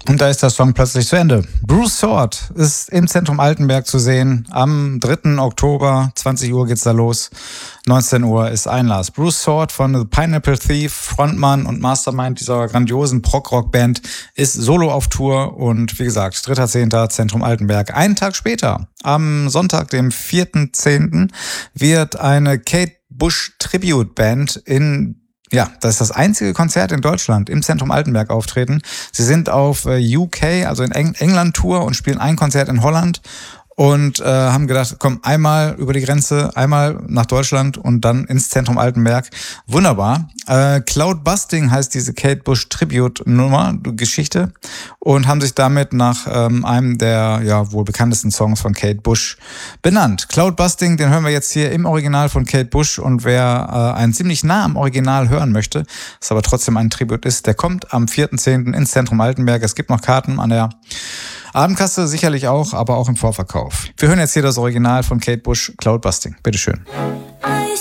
Und da ist der Song plötzlich zu Ende. Bruce Sword ist im Zentrum Altenberg zu sehen. Am 3. Oktober, 20 Uhr geht's da los. 19 Uhr ist Einlass. Bruce Sword von The Pineapple Thief, Frontmann und Mastermind dieser grandiosen Prog-Rock-Band, ist solo auf Tour. Und wie gesagt, 3.10. Zentrum Altenberg. Einen Tag später, am Sonntag, dem 4.10., wird eine Kate Bush Tribute Band das ist das einzige Konzert in Deutschland im Zentrum Altenberg auftreten. Sie sind auf UK, also in England-Tour und spielen ein Konzert in Holland und haben gedacht, komm, einmal über die Grenze, einmal nach Deutschland und dann ins Zentrum Altenberg. Wunderbar. Cloud Busting heißt diese Kate Bush Tribute-Geschichte und haben sich damit nach einem der wohl bekanntesten Songs von Kate Bush benannt. Cloud Busting, den hören wir jetzt hier im Original von Kate Bush, und wer einen ziemlich nah am Original hören möchte, das aber trotzdem ein Tribute ist, der kommt am 4.10. ins Zentrum Altenberg. Es gibt noch Karten an der Abendkasse sicherlich auch, aber auch im Vorverkauf. Wir hören jetzt hier das Original von Kate Bush, Cloud Busting. Bitteschön.